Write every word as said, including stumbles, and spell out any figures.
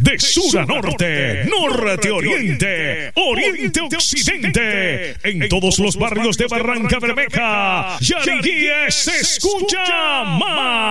de sur a norte, norte a oriente, oriente a occidente, en todos los barrios de Barranca Bermeja. Yariríes se escucha más.